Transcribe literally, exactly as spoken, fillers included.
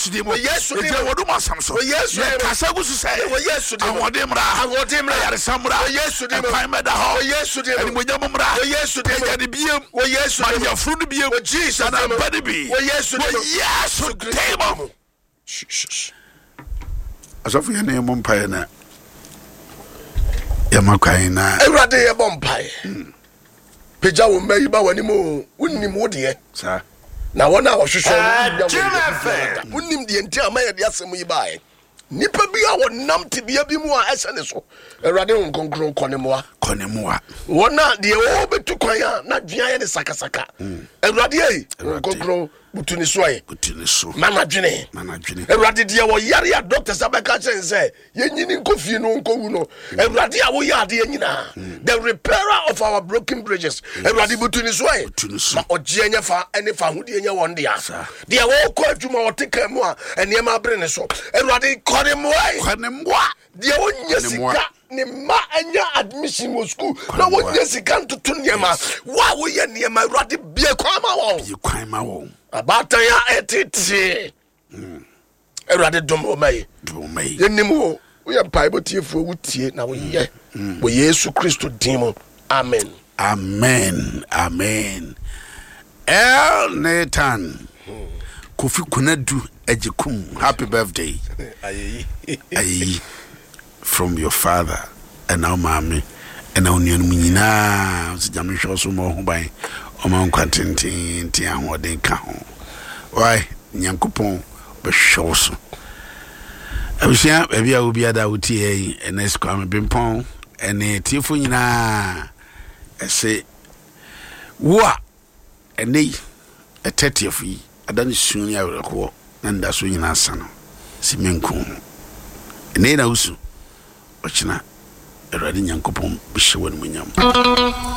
yesu di mo yesu di mo wodu mo samso yesu di kasa gusu say yesu di mo awodemra awodemra yaresamra yesu di mo time da ho yesu di mo nyamra yesu di mo ya de biem yesu di mo fru di biem jesus na body bi yesu di mo yesu di mo asofu ya ne mo mpae na ya makwan na ewrade ye bompae peja wo mai ba wani mo unnim wo de sa na wona wo hwehwe unnim de nti amaye de asem yi bae nipa bi a wonam tibia bi mu a esene so ewrade won konkron konemoa konemoa wona de wo betu kwan a na dwan ye ne sakasaka ewrade yi konkron butuni soye butuni so mama dwene mama dwene ewrade de wo yare ya doctor sabeka chen say yenyini nkofie no nkowu no ewrade a wo yade yenyina the repairer of our broken bridges ewrade butuni soye ma oje enya fa ene fa hudi enya won dia de wo ko adwuma wo teka mu a ene ma bre ne so ewrade kone moa kone moa de wo nyesika ni ma enya admission wo school na wo nyesika ntutu niema wa wo ye niema ewrade bie kwa ma wo bie kwa ma wo abata ya etiti mm ewrade dom mai dom mai yenim wo wo bible tiefo wutie na wo ye bo yesu kristo dim amen amen amen el Nathan Kofi Kunadu Ejikum happy birthday ayi ayi from your father and now mommy and now nyanu nyina sijame hwoso mo ho ban o man kwantintin ti ahoden ka ho why nyankopon be hwoso abisia bia a obi ada wuti e enes kwame bimpon ene tiefo nyina ese wo a ene etetiefo yi adani suni awreko na nda so nyina sana simenku ene na usu ochina eradi nyankopon bi hyewo no munyam